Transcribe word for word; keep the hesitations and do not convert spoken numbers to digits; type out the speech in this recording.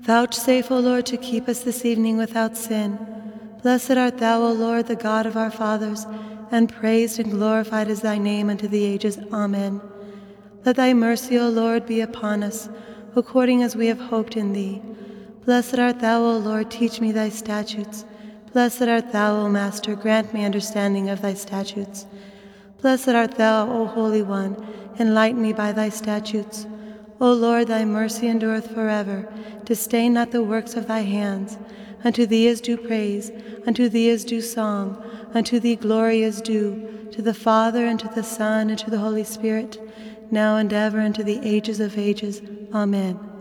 Vouchsafe, O Lord, to keep us this evening without sin. Blessed art thou, O Lord, the God of our fathers, and praised and glorified is thy name unto the ages. Amen. Let thy mercy, O Lord, be upon us, according as we have hoped in thee. Blessed art thou, O Lord, teach me thy statutes. Blessed art thou, O Master, grant me understanding of thy statutes. Blessed art thou, O Holy One, enlighten me by thy statutes. O Lord, thy mercy endureth forever. Disdain not the works of thy hands. Unto thee is due praise, unto thee is due song, unto thee glory is due, to the Father, and to the Son, and to the Holy Spirit, now and ever, and to the ages of ages. Amen.